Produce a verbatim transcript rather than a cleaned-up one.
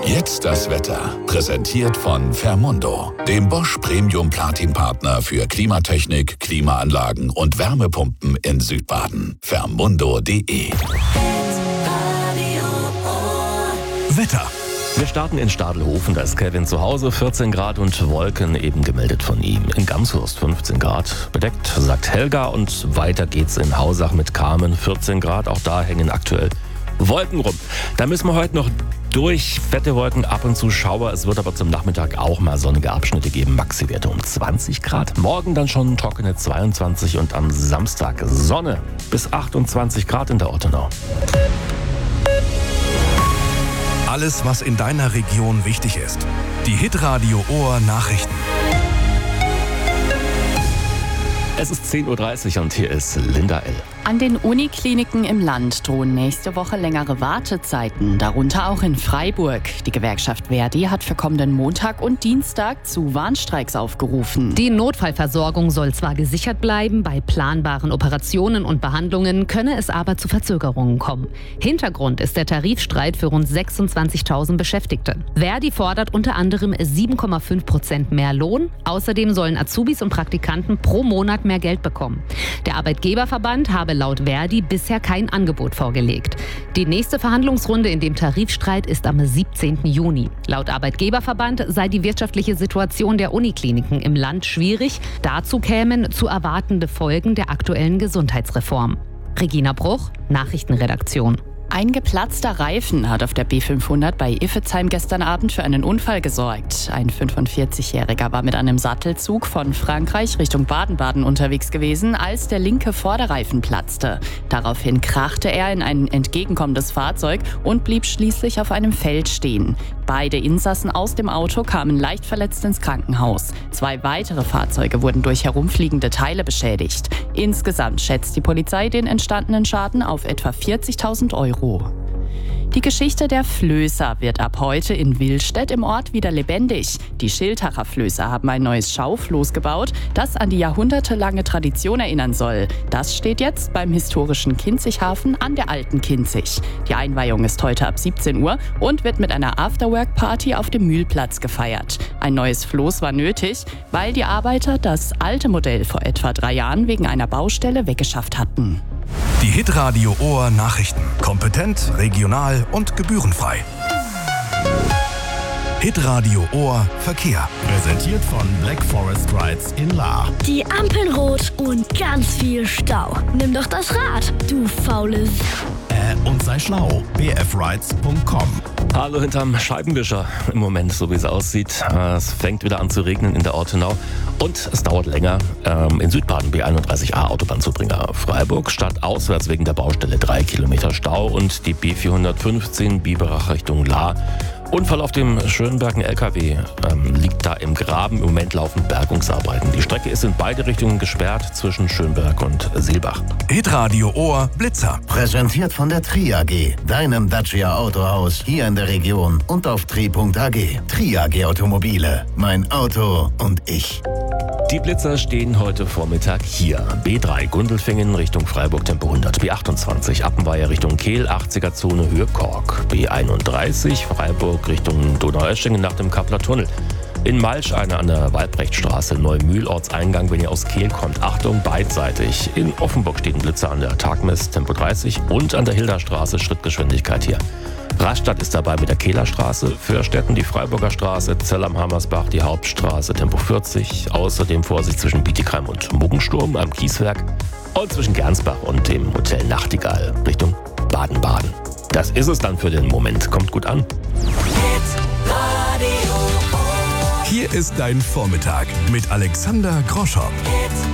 Jetzt das Wetter. Präsentiert von Fermundo, dem Bosch Premium Platin Partner für Klimatechnik, Klimaanlagen und Wärmepumpen in Südbaden. Fermundo punkt de. Wetter. Wir starten in Stadelhofen, da ist Kevin zu Hause, vierzehn Grad und Wolken eben gemeldet von ihm. In Gamshurst fünfzehn Grad, bedeckt, sagt Helga, und weiter geht's in Hausach mit Carmen, vierzehn Grad, auch da hängen aktuell Wolken rum. Da müssen wir heute noch durch, fette Wolken, ab und zu Schauer, es wird aber zum Nachmittag auch mal sonnige Abschnitte geben, Maxi-Werte um zwanzig Grad, morgen dann schon trockene zweiundzwanzig und am Samstag Sonne bis achtundzwanzig Grad in der Ortenau. Alles, was in deiner Region wichtig ist. Die Hitradio Ohr Nachrichten. Es ist zehn Uhr dreißig und hier ist Linda L. An den Unikliniken im Land drohen nächste Woche längere Wartezeiten, darunter auch in Freiburg. Die Gewerkschaft Verdi hat für kommenden Montag und Dienstag zu Warnstreiks aufgerufen. Die Notfallversorgung soll zwar gesichert bleiben, bei planbaren Operationen und Behandlungen könne es aber zu Verzögerungen kommen. Hintergrund ist der Tarifstreit für rund sechsundzwanzigtausend Beschäftigte. Verdi fordert unter anderem sieben Komma fünf Prozent mehr Lohn. Außerdem sollen Azubis und Praktikanten pro Monat mehr Geld bekommen. Der Arbeitgeberverband habe laut Verdi bisher kein Angebot vorgelegt. Die nächste Verhandlungsrunde in dem Tarifstreit ist am siebzehnten Juni. Laut Arbeitgeberverband sei die wirtschaftliche Situation der Unikliniken im Land schwierig. Dazu kämen zu erwartende Folgen der aktuellen Gesundheitsreform. Regina Bruch, Nachrichtenredaktion. Ein geplatzter Reifen hat auf der B fünfhundert bei Iffezheim gestern Abend für einen Unfall gesorgt. Ein fünfundvierzigjähriger war mit einem Sattelzug von Frankreich Richtung Baden-Baden unterwegs gewesen, als der linke Vorderreifen platzte. Daraufhin krachte er in ein entgegenkommendes Fahrzeug und blieb schließlich auf einem Feld stehen. Beide Insassen aus dem Auto kamen leicht verletzt ins Krankenhaus. Zwei weitere Fahrzeuge wurden durch herumfliegende Teile beschädigt. Insgesamt schätzt die Polizei den entstandenen Schaden auf etwa vierzigtausend Euro. Die Geschichte der Flößer wird ab heute in Willstedt im Ort wieder lebendig. Die Schiltacher Flößer haben ein neues Schaufloß gebaut, das an die jahrhundertelange Tradition erinnern soll. Das steht jetzt beim historischen Kinzighafen an der Alten Kinzig. Die Einweihung ist heute ab siebzehn Uhr und wird mit einer Afterwork-Party auf dem Mühlplatz gefeiert. Ein neues Floß war nötig, weil die Arbeiter das alte Modell vor etwa drei Jahren wegen einer Baustelle weggeschafft hatten. Die Hitradio Ohr Nachrichten. Kompetent, regional und gebührenfrei. Hitradio Ohr Verkehr. Präsentiert von Black Forest Rides in Lahr. Die Ampeln rot und ganz viel Stau. Nimm doch das Rad, du faules. Äh, und sei schlau. b f rides punkt com. Hallo hinterm Scheibenwischer im Moment, so wie es aussieht. Es fängt wieder an zu regnen in der Ortenau und es dauert länger. Ähm, in Südbaden B einunddreißig A Autobahnzubringer Freiburg, stadtauswärts wegen der Baustelle drei Kilometer Stau, und die B vierhundertfünfzehn Biberach Richtung Lahr. Unfall auf dem Schönberg, ein L K W ähm, liegt da im Graben. Im Moment laufen Bergungsarbeiten. Die Strecke ist in beide Richtungen gesperrt zwischen Schönberg und Seelbach. Hitradio Ohr Blitzer. Präsentiert von der Tri A G, deinem Dacia Autohaus hier in der Region und auf tri punkt a g. Tri A G Automobile, mein Auto und ich. Die Blitzer stehen heute Vormittag hier. B drei Gundelfingen Richtung Freiburg Tempo hundert, B achtundzwanzig Appenweier Richtung Kehl, achtziger-Zone Höhe Kork, B einunddreißig Freiburg Richtung Donaueschingen nach dem Kappler Tunnel. In Malsch einer an der Waldbrechtstraße, Neumühl Ortseingang, wenn ihr aus Kehl kommt. Achtung, beidseitig. In Offenburg steht ein Blitzer an der Tagmess Tempo dreißig und an der Hilderstraße Schrittgeschwindigkeit hier. Rastatt ist dabei mit der Kehlerstraße, Fürstetten die Freiburger Straße, Zell am Hammersbach die Hauptstraße Tempo vierzig, außerdem Vorsicht zwischen Bietigheim und Muggensturm am Kieswerk und zwischen Gernsbach und dem Hotel Nachtigall Richtung Baden-Baden. Das ist es dann für den Moment. Kommt gut an. Hier ist dein Vormittag mit Alexander Groschow.